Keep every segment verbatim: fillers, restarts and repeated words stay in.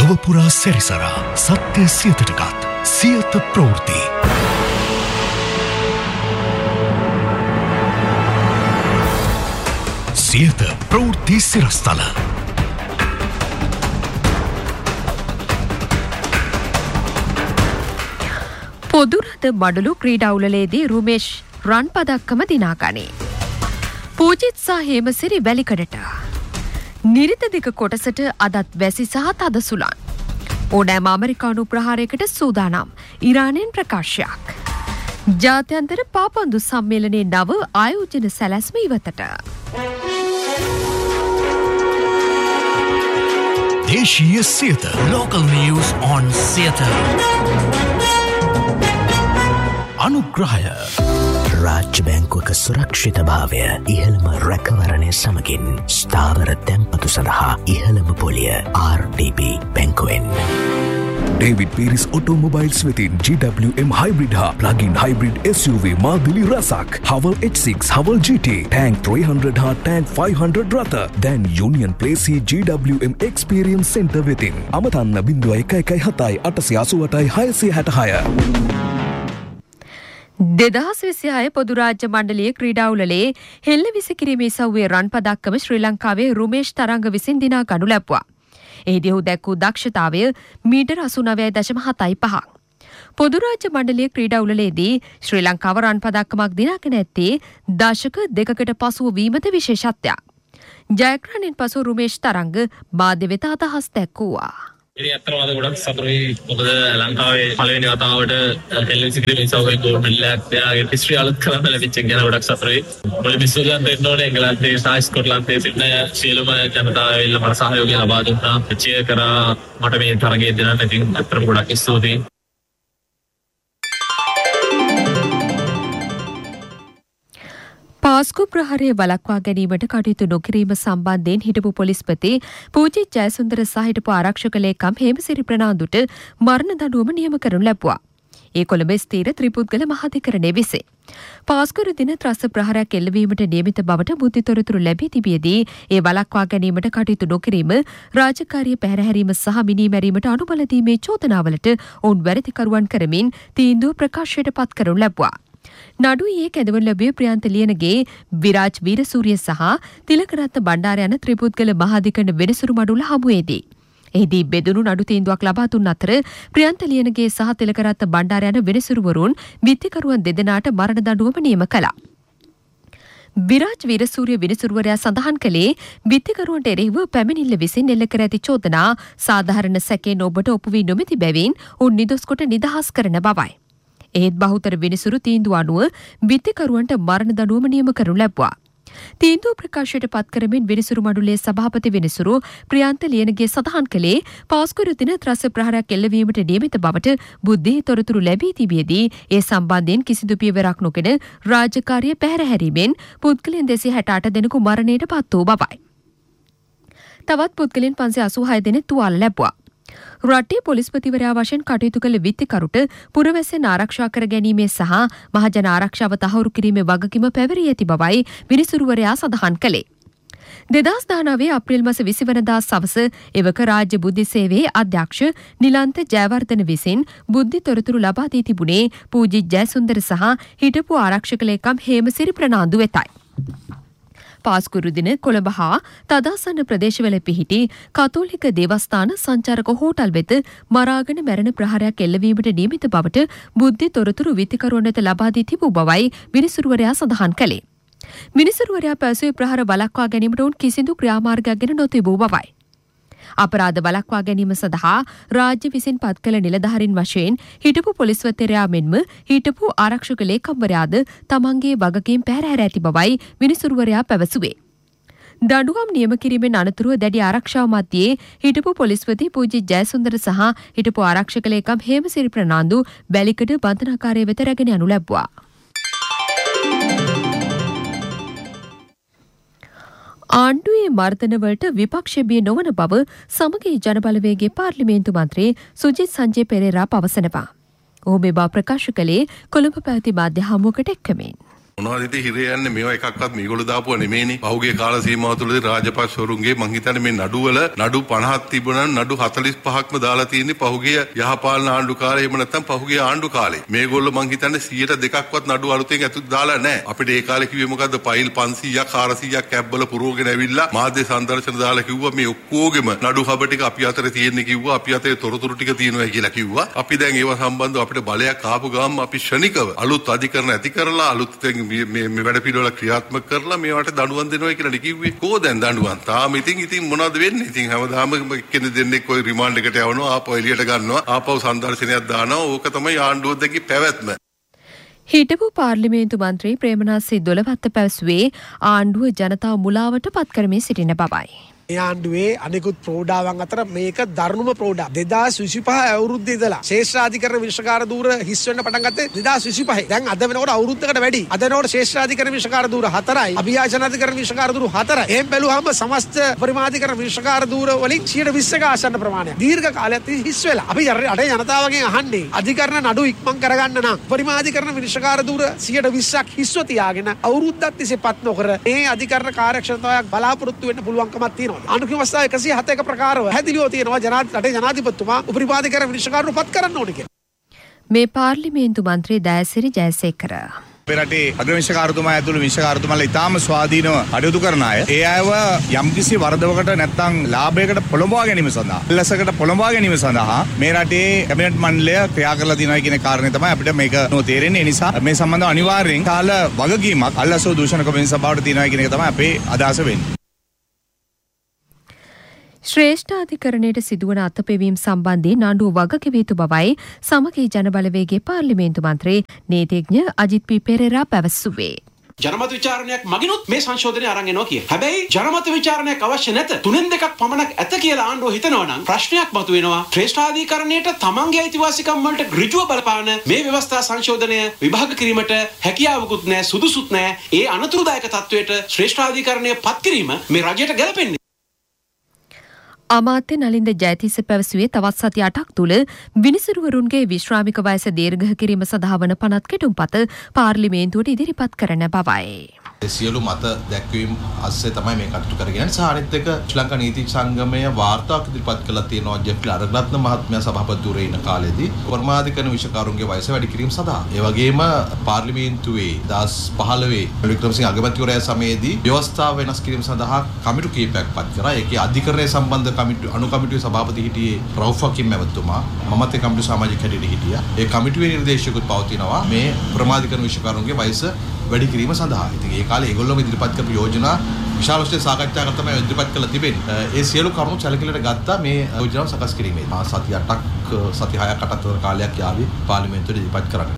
ලොවපුරා සැරිසරා සත්‍ය සියතටගත් සියත ප්‍රවෘත්ති. සියත ප්‍රවෘත්ති සිරස්තල. පොදුරද මඩලු ක්‍රීඩාවුලලේදී රුමේෂ් රන් පදක්කම දිනාගනී. පූජිත් සහ හේමසිරි වැලිකඩට. නිරිත දෙක කොටසට අදත් වැසි සහ තද සුළං. ඕනෑම ඇමරිකානු ප්‍රහාරයකට සූදානම් ඉරානයෙන් ප්‍රකාශයක්. ජාත්‍යන්තර පාපන්දු සම්මේලනයේ නව ආයෝජන සැලැස්ම ඉවතට. දේශීය Siyatha Local news on Siyatha. අනුග්‍රහය රාජ්‍ය බැංකුවක සුරක්ෂිත භාවය ඉහළම රැකවරණය සමගින් ස්ථාවර තැන්පතු සඳහා ඉහළම පොලිය ආර් ඩී බී බැංකුවෙන්. David Pieris Automobiles within G W M Hybrid Ha plug-in hybrid S U V Mardili Rasak Haval H six Haval G T Tank three hundred Ha Tank five hundred Ratha then Union Place G W M Experience Center within Amatanna බිංදුව එක එකයි හතයි අටසිය අසූඅටයි හයසිය හැටහය. දෙදහස් විසිහය පොදු රාජ්‍ය මණ්ඩලයේ ක්‍රීඩාවුලේ හෙල්ල විසිකිරීමේ සව්වේ රන් පදක්කම ශ්‍රී ලංකාවේ රුමේෂ් තරංග විසින් දිනා ගනු ලැබුවා. එහිදී ඔහු දැක්වූ දක්ෂතාවය මීටර් අසූනවයයි දශම හතයි පහක්. පොදු රාජ්‍ය මණ්ඩලයේ ක්‍රීඩාවුලේදී ශ්‍රී ලංකාව රන් පදක්කමක් දිනාගෙන ඇත්තේ දශක දෙකකට පසුව වීමද විශේෂත්වයක්. ජයග්‍රහණයෙන් පසු රුමේෂ් තරංග මාධ්‍ය වෙත අදහස් දැක්වුවා. ඉතින් අත්‍තරම අද ගොඩක් සතුටුයි. මොකද ලංකාවේ පළවෙනි වතාවට හෙල්විසි ක්‍රීමේ සෞඛ්‍ය ගෝල්ඩ්ලැක් එයාගේ හිස්ටරි අලුත් කරන්න ලැබිච්ච එක ගැන ගොඩක් සතුටුයි. මොකද විශ්වවිද්‍යාලයෙන් එන්නෝනේ එංගලන්තේ සහ ස්කොට්ලන්තේ සිටින සියලුම ජනතාව එල්ල මට සහයෝගය ලබා දුන්නා. චියර් කරා මට මේ තරගයේ දෙන්න. ඉතින් අත්‍තරම ගොඩක් ස්තුතියි. පාස්කු ප්‍රහාරය වළක්වා ගැනීමට කටයුතු නොකිරීම සම්බන්ධයෙන් හිටපු පොලිස්පති පූජිත් ජයසුන්දර සහ හිටපු ආරක්ෂක ලේකම් හේමසිරි ප්‍රනාන්දුට මරණ දඬුවම නියම කරනු ලැබුවා. ඒ කොළඹ ස්ථීර ත්‍රිපුද්ගල මහාධිකරණය විසින්. පාස්කුරු දින ත්‍රස්ත ප්‍රහාරයක් එල්ලවීමට නියමිත බවට බුද්ධිතොරතුරු ලැබී තිබියදී ඒ වළක්වා ගැනීමට කටයුතු නොකිරීම රාජකාරිය පැහැරහැරීම සහ මිනීමැරීමට අනුබල දීමේ චෝදනාවලට ඔවුන් වැරදිකරුවන් කරමින් තීන්දුව ප්‍රකාශයට පත් කරනු ලැබුවා. නඩුවේ කැඳවනු ලැබුවේ ප්‍රියන්ත ලියනගේ විරාජ් වීරසූරිය සහ තිලකරත්න බණ්ඩාර යන ත්‍රිපුද්ගල මහාධිකරණ වෙනසුරු මඩුල හමුවේදී. එහිදී බෙදුණු නඩු තීන්දුවක් ලබා දුන් අතර ප්‍රියන්ත ලියනගේ සහ තිලකරත්න බණ්ඩාර යන වෙනසුරුවරුන් විත්තිකරුවන් දෙදෙනාට මරණ දඬුවම නියම කළා. විරාජ් වීරසූරිය වෙනසුරුවරයා සඳහන් කළේ විත්තිකරුවන්ට එරෙහිව පැමිණිල්ල විසින් එල්ල කර ඇති චෝදනා සාධාරණ සැකයෙන් ඔබට ඔප්පු වී නොමැති බැවින් උන් නිදොස් කොට නිදහස් කරන බවයි. ඒත් බහුතර විනිසුරු තීන්දුව අනුව විත්තිකරුවන්ට මරණ දඬුවම නියම කරනු ලැබුවා. තීන්දුව ප්‍රකාශයට පත් කරමින් විනිසුරු මඩුලේ සභාපති විනිසුරු ප්‍රියන්ත ලියනගේ සඳහන් කළේ පාස්කුරු දින ත්‍රස්ත ප්‍රහාරයක් එල්ලවීමට නියමිත බවට බුද්ධි තොරතුරු ලැබී තිබියදී ඒ සම්බන්ධයෙන් කිසිදු පියවරක් නොගෙන රාජකාරිය පැහැරහැරීමෙන් පුද්ගලයන් දෙසිය හැටඅට දෙනෙකු මරණයට පත් වූ බවයි. තවත් පුද්ගලයන් පන්සිය අසූහය දෙනෙක් තුවාල ලැබුවා. රටේ පොලිස්පතිවරයා වශයෙන් කටයුතු කළ විත්තිකරුට පුරවැසියන් ආරක්ෂා කර ගැනීමේ සහ මහජන ආරක්ෂාව තහවුරු කිරීමේ වගකීම පැවරී ඇති බවයි විනිසුරුවරයා සඳහන් කළේ. දෙදහස් දානවේ අප්‍රේල් මාස විසි වනදා සවස එවක රාජ්‍ය බුද්ධි සේවයේ අධ්‍යක්ෂ නිලන්ත ජයවර්ධන විසින් බුද්ධි තොරතුරු ලබා දී තිබුණේ පූජිත් ජයසුන්දර සහ හිටපු ආරක්ෂක ලේකම් හේමසිරි ප්‍රනාන්දු වෙතයි. පාස්කුරු දින කොළඹ හා තදාසන්න ප්‍රදේශවල පිහිටි කතෝලික දේවස්ථාන සංචාරක හෝටල් වෙත මරාගෙන මැරෙන ප්‍රහාරයක් එල්ලවීමට නියමිත බවට බුද්ධි තොරතුරු විත්තිකරුවන් වෙත ලබා දී තිබූ බවයි විනිසුරුවරයා සඳහන් කළේ. විනිසුරුවරයා පැවසුවේ ප්‍රහාර වළක්වා ගැනීමට උන් කිසිදු ක්‍රියාමාර්ගයක් ගෙන නොතිබූ බවයි. අපරාධ වළක්වා ගැනීම සඳහා රාජ්‍ය විසින් පත් කළ නිලධාරීන් වශයෙන් හිටපු පොලිස්වතෙරයා මෙන්ම හිටපු ආරක්ෂක ලේකම්වරයාද තමන්ගේ වගකීම් පැහැරහැර ඇති බවයි විනිසුරුවරයා පැවසුවේ. දඬුවම් නියම කිරීමෙන් අනතුරුව දැඩි ආරක්ෂාව මැදියේ හිටපු පොලිස්පති පූජිත් ජයසුන්දර සහ හිටපු ආරක්ෂක ලේකම් හේමසිරි ප්‍රනාන්දු වැලිකඩ බන්ධනාගාරය වෙත රැගෙන යනු ලැබුවා. ආණ්ඩුවේ මර්ධනවලට විපක්ෂ බිය නොවන බව සමගී ජනබලවේගයේ පාර්ලිමේන්තු මන්ත්‍රී සුජිත් සංජය පෙරේරා පවසනවා. ඔහු මේ බව ප්‍රකාශ කළේ කොළඹ පැවති මාධ්‍ය හමුවකට එක්කමින්. මොනවද ඉතින් හිරේ යන්නේ මේවා එකක්වත් මේගොල්ලෝ දාපුවා නෙමෙයිනේ. පහුගිය කාල සීමාව තුළදී රාජපක්ෂවරුන්ගේ මං හිතන්නේ මේ නඩුවල නඩු පනහක් තිබුණා නඩු හතළිස් පහක්ම දාලා තියෙන්නේ පහුගිය යහපාලන ආණ්ඩු කාලේ එහෙම නැත්නම් පහුගිය ආණ්ඩු කාලේ. මේගොල්ලෝ මං හිතන්නේ සියයට දෙකක්වත් නඩු අලුතෙන් ඇතුළත් දාලා නැහැ. අපිට ඒ කාලේ කිව්වේ මොකද්ද? ෆයිල් පන්සීයක් හාරසීයක් කැබ්බල පුරවගෙන ඇවිල්ලා මාධ්‍ය සංදර්ශන දාලා කිව්වා මේ ඔක්කොගෙම නඩු හබ ටික අපි අතර තියෙන්නේ කිව්වා. අපි අතේ තොරතුරු ටික තියෙනවා කියලා කිව්වා. අපි දැන් ඒව සම්බන්ධව අපිට බලයක් ආපු ගාම අපි ශනිකව අලුත් අධිකරණ ඇති කරලා අලුත් මේ මේ වැඩ පිළිවෙල ක්‍රියාත්මක කරලා මේවට දඬුවම් දෙනවා කියලා කිව්වේ. කො දැන් දඬුවම්? තාම ඉතින් ඉතින් මොනවද වෙන්නේ? ඉතින් හැමදාම කෙනෙක් දෙන්නේ කොයි රිමාන්ඩ් එකට යවනවා ආපහු එළියට ගන්නවා ආපහු සංදර්ශනයක් දානවා. ඕක තමයි ආණ්ඩුව දෙකේ පැවැත්ම. හිටපු පාර්ලිමේන්තු මන්ත්‍රී ප්‍රේමනාසී දොළවත්ත පැවසුවේ ආණ්ඩුව ජනතාව මුලාවට පත් කරමින් සිටින බවයි. මේ ආණ්ඩුවේ අනෙකුත් ප්‍රෝඩාවන් අතර මේක දරුණුම ප්‍රෝඩා. දෙදාස් විසිපහ අවුරුද්දේ ඉඳලා ශේෂ්ඨාධිකරණ විශ්වකාර ධූර හිස් වෙන්න පටන් ගත්තේ දෙදාස් විසිපහේ. දැන් අද වෙනකොට අවුරුද්දකට වැඩි. අද වෙනකොට ශේෂ්ඨාධිකරණ විශ්වකාර ධූර හතරයි. අභියාචනාධිකරණ විශ්වකාර ධූර හතරයි. එහෙන් බැලුවහම සමස්ත පරිමාධිකරණ විශ්වකාර ධූර වලින් සියයට විස්සක ආසන්න ප්‍රමාණයක්. දීර්ඝ කාලයක් හිස් වෙලා. අපි රටේ ජනතාවගෙන් අහන්නේ අධිකරණ නඩු ඉක්මන් කරගන්න නම් පරිමාධිකරණ විශ්වකාර ධූර සියයට විස්සක් හිස්ව තියාගෙන අවුරුද්දක් තිස්සේ පත් නොකර මේ අධිකරණ කාර්යක්ෂමතාවයක් බලාපොරොත්තු වෙන්න පුළුවන්කමක් තියෙනවා. අනුකම්ප අවස්ථාව එකසිය හතක ප්‍රකාරව හැදිලියෝ තියෙනවා ජනාධිපති රටේ ජනාධිපතිතුමා උපරිපාදිකරණ විනිශ්චයකාරව පත් කරන්න ඕනේ කියලා. මේ පාර්ලිමේන්තු මන්ත්‍රී දයසිරි ජයසේකර අපේ රටේ අග්‍රවිනිශ්චයකාරතුමා ඇතුළු විනිශ්චයකාරතුමාලා ඉතාම ස්වාධීනව කටයුතු කරන අය. ඒ අයව යම්කිසි වරදවකට නැත්නම් ලාභයකට පොළඹවා ගැනීම සඳහා, අල්ලසකට පොළඹවා ගැනීම සඳහා මේ රටේ කැබිනට් මණ්ඩලය ක්‍රියා කරලා තියෙනවා කියන කාරණේ තමයි අපිට මේක නොතේරෙන්නේ. ඒ නිසා මේ සම්බන්ධව අනිවාර්යෙන් කාල වගකීමක් අල්ලසෝ දූෂණ කොමිසම සභාවට තියෙනවා කියන එක තමයි අපේ අදහස වෙන්නේ. ශ්‍රේෂ්ඨාධිකරණයට සිදුවන අත්පෙවීම් සම්බන්ධයෙන් නඩුව වගකිව යුතු බවයි සමගී ජනබලවේගයේ පාර්ලිමේන්තු මන්ත්‍රී නීතිඥ අජිත් පී පෙරේරා පැවසුවේ. ජනමත විචාරණයක් මගිනුත් මේ සංශෝධනය අරන් එනවා කිය. හැබැයි ජනමත විචාරණයක් අවශ්‍ය නැත. තුනෙන් දෙකක් පමණක් ඇත කියලා ආණ්ඩුව හිතනවා නම් ප්‍රශ්නයක් මතුවෙනවා. ශ්‍රේෂ්ඨාධිකරණයට තමන්ගේ අයිතිවාසිකම් වලට ඍජුව බලපාන මේ ව්‍යවස්ථා සංශෝධනය විභාග කිරීමට හැකියාවකුත් නැහැ, සුදුසුත් නැහැ. ඒ අනතුරුදායක තත්වයට ශ්‍රේෂ්ඨාධිකරණය පත් කිරීම මේ රජයට ගැලපෙන්නේ. අමාත්‍ය නලින්ද ජයතිස්ස පැවසුවේ තවත් සති අටක් තුළ විනිසුරුවරුන්ගේ විශ්‍රාමික වයස දීර්ඝ කිරීම සඳහා වන පනත් කෙටුම්පත පාර්ලිමේන්තුවට ඉදිරිපත් කරන බවයි. සියලු මත දැක්වීම් අස්සේ තමයි මේ කටයුතු කරගෙන සහ අනිත් එක ශ්‍රී ලංකා නීති සංගමය වාර්තාවක් ඉදිරිපත් කළා තියෙනවා ජෙෆ්ලි අරග්‍රත්න මහත්මයා සභාපතිවරයා ඉන්න කාලෙදී වර්මාධිකරණ විශේෂකාරුන්ගේ වයස වැඩි කිරීම සඳහා ඒ වගේම පාර්ලිමේන්තුවේ දහස් පහළොව වික්‍රමසිංහ අගමැතිවරයා සමයේදී ව්‍යවස්ථාව වෙනස් කිරීම සඳහා කමිටු කීපයක් පත් කරා. ඒකේ අධිකරණය සම්බන්ධ කමිටු අනු කමිටුවේ සභාපති හිටියේ රවුෆ් හකීම් මැතිතුමා. මමත් ඒ කමිටු සමාජික හැටියට හිටියා. ඒ කමිටුවේ නිර්දේශකුත් පවතිනවා මේ ප්‍රමාධිකරණ විශේෂකාරුන්ගේ වයස වැඩි කිරීම සඳහා. ඉතින් ඒ කාලේ ඒගොල්ලෝම ඉදිරිපත් කරපු යෝජනා විශාල වශයෙන් සාකච්ඡා කරලා තමයි ඉදිරිපත් කළා තිබෙන්නේ. ඒ සියලු කරුණු සැලකිලිට ගත්තා මේ යෝජනාව සකස් කිරීමේ. මා සති අටක් සති හයක් අටක් තොර කාලයක් යාවි පාර්ලිමේන්තුවේ ඉදිරිපත් කරන්න.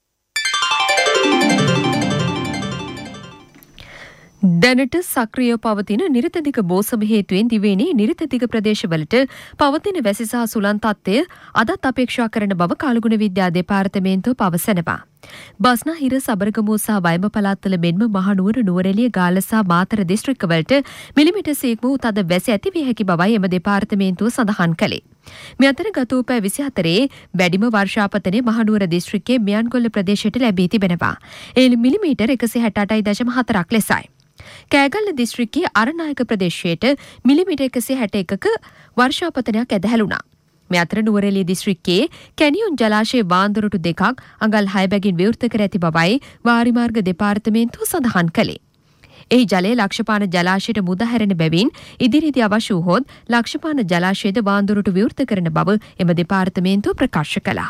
දැනට සක්‍රියව පවතින නිර්තදිග බෝසම හේතුවෙන් දිවයිනේ නිර්තදිග ප්‍රදේශවලට පවතින වැසි සහ සුළං තත්ත්වය අදත් අපේක්ෂා කරන බව කාලගුණ විද්‍යා දෙපාර්තමේන්තුව පවසනවා. බස්නාහිර සබරගමුව සහ වයඹ පළාත්වල මෙන්ම මහනුවර නුවරඑළිය ගාල්ල සහ මාතර දිස්ත්‍රික්කවලට මිලිමීටර් සීයක් වූ තද වැසි ඇති විය හැකි බවයි එම දෙපාර්තමේන්තුව සඳහන් කළේ. මේ අතර ගත වූ පැය විසිහතරේ වැඩිම වර්ෂාපතනය මහනුවර දිස්ත්‍රික්කයේ මියන්ගොල්ල ප්‍රදේශයට ලැබී තිබෙනවා. ඒ මිලිමීටර් එකසිය හැට අටයි දශම හතරක් ලෙසයි. කෑගල්ල දිස්ත්‍රික්කයේ අරනායක ප්‍රදේශයට මිලිමීටර් එකසිය හැට එකක වර්ෂාපතනයක් ඇදහැළුණා. මේ අතර නුවරඑළිය දිස්ත්‍රික්කයේ කැනියොන් ජලාශයේ වාන්දොරටු දෙකක් අඟල් හය බැගින් විවෘත කර ඇති බවයි වාරිමාර්ග දෙපාර්තමේන්තුව සඳහන් කළේ. එහි ජලය ලක්ෂපාන ජලාශයට මුදහැරෙන බැවින් ඉදිරියේදී අවශ්‍ය වූහොත් ලක්ෂපාන ජලාශයේද වාන්දොරටු විවෘත කරන බව එම දෙපාර්තමේන්තුව ප්‍රකාශ කළා.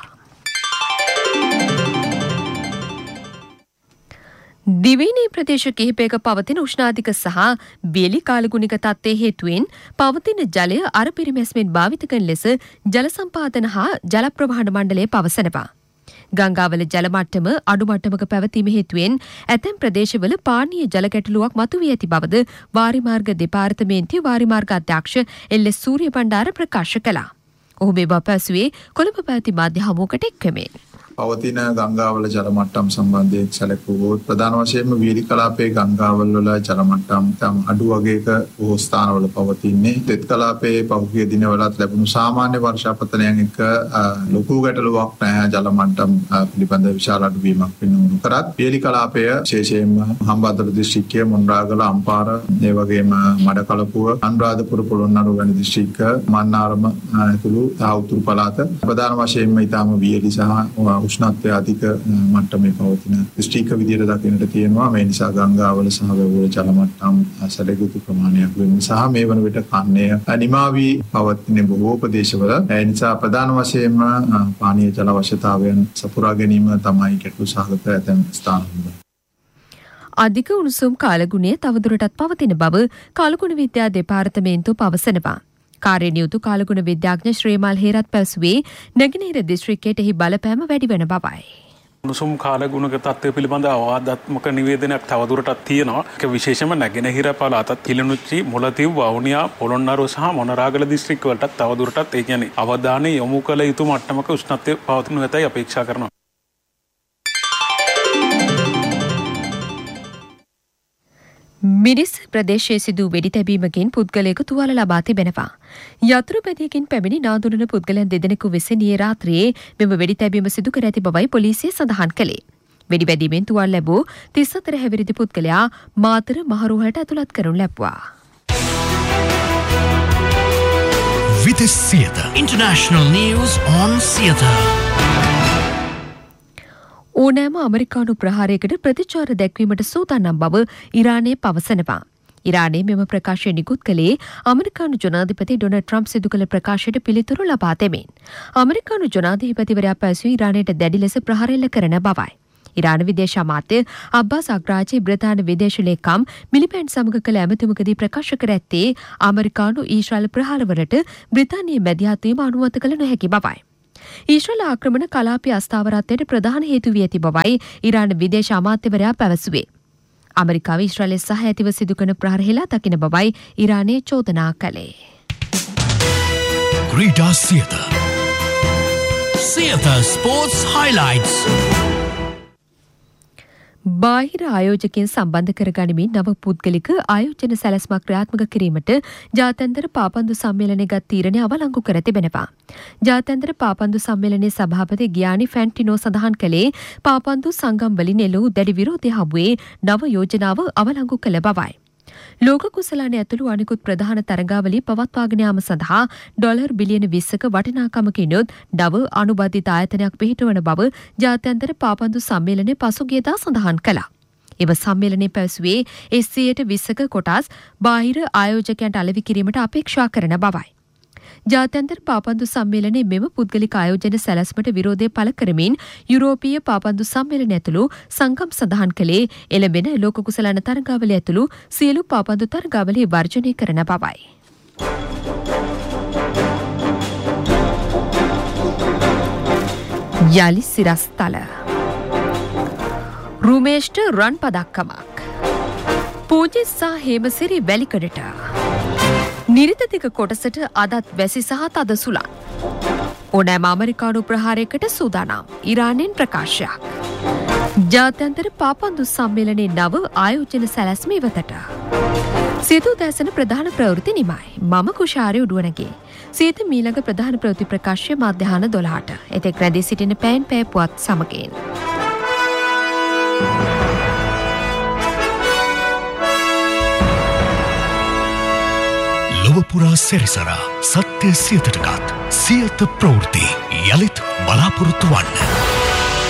දිවයිනේ ප්‍රදේශ කිහිපයක පවතින උෂ්ණාධික සහ බෙලි කාලගුණික තත්ත්වයේ හේතුවෙන් පවතින ජලය අර පිරිමැස්මෙන් භාවිත කරන ලෙස ජල සම්පාදන හා ජල ප්‍රවාහන මණ්ඩලය පවසනවා. ගංගාවල ජල මට්ටම අඩු මට්ටමක පැවතීම හේතුවෙන් ඇතැම් ප්‍රදේශවල පානීය ජල ගැටලුවක් මතුවී ඇති බවද වාරිමාර්ග දෙපාර්තමේන්තුවේ වාරිමාර්ග අධ්‍යක්ෂ එල්.එස්. සූරිය බණ්ඩාර ප්‍රකාශ කළා. ඔහු මේ බව පැවසුවේ කොළඹ පැවති මාධ්‍ය හමුවකට එක්වමින්. පවතින ගංගාවල ජල මට්ටම් සම්බන්ධයෙන් සැලකුවොත් ප්‍රධාන වශයෙන්ම වීලි කලාපයේ ගංගාවල වල ජල මට්ටම් තම අඩු වගේක බොහෝ ස්ථානවල පවතින්නේ. තෙත් කලාපයේ පහුගිය දිනවලත් ලැබුණු සාමාන්‍ය වර්ෂාපතනයන් එක්ක ලොකු ගැටලුවක් නැහැ ජල මට්ටම් පිළිබඳ විශාල අඩුවීමක් වෙනුණු කරත් වීලි කලාපය විශේෂයෙන්ම හම්බන්තොට දිස්ත්‍රික්කයේ මොණරාගල අම්පාර ඒ වගේම මඩකලපුව අනුරාධපුර පොළොන්නරුව වැනි දිස්ත්‍රික්ක මන්නාරම ඇතුළු උතුරු පළාත ප්‍රධාන වශයෙන්ම ඊටම වීලි සහ උෂ්ණත්වය අධික මට්ටමේ පවතින දිස්ත්‍රික්ක විදියට දකින්නට තියෙනවා. මේ නිසා ගංගාවල සහ වැවුවල ජල මට්ටම් සැලකුතු ප්‍රමාණයක් වෙන සහ මේ වන විට කන්නය නිමා වී පවතින බොහෝ ප්‍රදේශවල ඒ නිසා ප්‍රධාන වශයෙන්ම පානීය ජල අවශ්‍යතාවයන් සපුරා ගැනීම තමයි ගැටලු සහගත ඇතැම් ස්ථානවල. අධික උණුසුම් කාලගුණය තවදුරටත් පවතින බව කාලගුණ විද්‍යා දෙපාර්තමේන්තුව පවසනවා. කාර්යනියුතු කාලගුණ විද්‍යාඥ ශ්‍රීමල් හේරත් පැවසුවේ නැගෙනහිර දිස්ත්‍රික්කයට එහි බලපෑම වැඩි වෙන බවයි. උණුසුම් කාලගුණක තත්ත්වය පිළිබඳ අවවාදාත්මක නිවේදනයක් තවදුරටත් තියෙනවා. ඒක විශේෂම නැගෙනහිර පළාතත් කිලිනුච්චි, මුලතිව්, වවුනියා, පොළොන්නරුව සහ මොනරාගල දිස්ත්‍රික්ක වලටත් තවදුරටත් ඒ කියන්නේ අවධානය යොමු කළ යුතු මට්ටමක උෂ්ණත්වය පවතිනු ඇතයි අපේක්ෂා කරනවා. මිරිස් ප්‍රදේශයේ සිදු වෙඩි තැබීමකින් පුද්ගලයෙකු තුවාල ලබා තිබෙනවා. යතුරුපැදියකින් පැමිණි නාඳුනන පුද්ගලයන් දෙදෙනෙකු විසින් ඊයේ රාත්‍රියේ මෙම වෙඩි තැබීම සිදු කර ඇති බවයි පොලිසිය සඳහන් කළේ. වෙඩි බැදීමෙන් තුවාල ලැබූ තිස් හතර හැවිරිදි පුද්ගලයා මාතර මහරුහලට ඇතුළත් කරනු ලැබුවා. විදෙස් Siyatha International News on Siyatha. ඕනෑම අමරිකානු ප්‍රහාරයකට ප්‍රතිචාර දැක්වීමට සූදානම් බව ඉරානය පවසනවා. ඉරානයේ මෙම ප්‍රකාශය නිකුත් කළේ අමරිකානු ජනාධිපති ඩොනල්ඩ් ට්‍රම්ප් සිදු කළ ප්‍රකාශයට පිළිතුරු ලබා දෙමින්. අමරිකානු ජනාධිපතිවරයා පැවසුවේ ඉරානයට දැඩි ලෙස ප්‍රහාර එල්ල කරන බවයි. ඉරාන විදේශ අමාත්‍ය අබ්බාස් අග්‍රාජී බ්‍රිතාන්‍ය විදේශ ලේකම් මිලිපැන් සමග කළ ඇමතුමකදී ප්‍රකාශ කර ඇත්තේ අමරිකානු ඊශ්‍රායල් ප්‍රහාරවලට බ්‍රිතාන්‍යයේ මැදිහත් වීම අනුමත කළ නොහැකි බවයි. ඊශ්‍රායල් ආක්‍රමණ කලාපීය අස්ථාවරත්වයට ප්‍රධාන හේතු වී ඇති බවයි ඉරාන විදේශ අමාත්‍යවරයා පැවසුවේ. අමරිකාව ඊශ්‍රායල් සහ ඇතිව සිදු කරන ප්‍රහාර හෙලා දකින බවයි ඉරානයේ චෝදනා කළේ. ක්‍රීඩා සියත සියත ස්පෝර්ට්ස් හයිලයිට්ස්. බාහිර ආයෝජකයන් සම්බන්ධ කරගනිමින් නව පුද්ගලික ආයෝජන සැලැස්මක් ක්‍රියාත්මක කිරීමට ජාත්‍යන්තර පාපන්දු සම්මේලනය ගත් තීරණය අවලංගු කර තිබෙනවා. ජාත්‍යන්තර පාපන්දු සම්මේලනයේ සභාපති ගියානි ෆැන්ටිනෝ සඳහන් කළේ පාපන්දු සංගම් වලින් එළවූ දැඩි විරෝධය හමුවේ නව යෝජනාව අවලංගු කළ බවයි. ලෝක කුසලාන ඇතුළු අනිකුත් ප්‍රධාන තරගාවලි පවත්වාගෙන යාම සඳහා ඩොලර් බිලියන විස්සක වටිනාකමකිනුත් නව අනුබද්ධිත ආයතනයක් පිහිටවන බව ජාත්‍යන්තර පාපන්දු සම්මේලනයේ පසුගියදා සඳහන් කළා. එම සම්මේලනයේ පැවසුවේ එස්සියට විස්සක කොටස් බාහිර ආයෝජකයන්ට අලෙවි කිරීමට අපේක්ෂා කරන බවයි. ජාත්‍යන්තර පාපන්දු සම්මේලනයේ මෙම පුද්ගලික ආයෝජන සැලැස්මට විරෝධය පළ කරමින් යුරෝපීය පාපන්දු සම්මේලනය ඇතුළු සංගම් සඳහන් කළේ එළඹෙන ලෝක කුසලාන තරගාවලිය ඇතුළු සියලු පාපන්දු තරගාවලි වර්ජනය කරන බවයි. යලි සිරස්තල රුමේෂ්ට රන් පදක්කමක් පූජිත් සහ හේමසිරි වැලිකඩට නිරිතතික කොටසට අදත් වැසි සහ තද සුළං. ඕනෑම ඇමරිකානු ප්‍රහාරයකට සූදානම් ඉරානයෙන් ප්‍රකාශයක්. ජාත්‍යන්තර පාපන්දු සම්මේලනයේ නව ආයෝජන සැලැස්ම ඉවතට. සියත උදෑසන ප්‍රධාන ප්‍රවෘත්ති නිමයි. මම කුෂාරි උඩුවනගේ. සියත මීළඟ ප්‍රධාන ප්‍රවෘත්ති ප්‍රකාශය මධ්‍යහන දොළහට. එතෙක් රැඳී සිටින පෑන් පෑ පුවත් සමගින්. ලොවපුරා සැරිසරා සත්‍ය සියතටගත් සියත ප්‍රවෘත්ති යළිත් බලාපොරොත්තු වන්න.